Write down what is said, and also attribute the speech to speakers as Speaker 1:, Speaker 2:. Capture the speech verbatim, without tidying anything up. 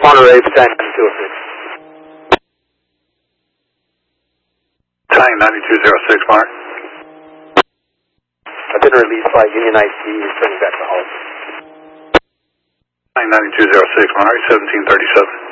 Speaker 1: Monterey, Battalion two oh six.
Speaker 2: Battalion ninety-two oh six, Mark.
Speaker 1: I've been released by Union I C, returning back to home.
Speaker 2: Battalion ninety-two oh six, Monterey, seventeen thirty-seven.